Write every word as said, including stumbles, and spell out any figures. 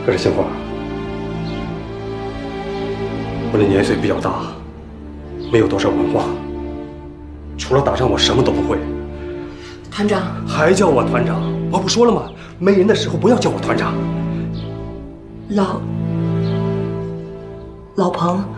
可是杏花，我的年岁比较大，没有多少文化，除了打仗我什么都不会。 团长， 还叫我团长？我不说了吗？没人的时候不要叫我团长。 老老彭。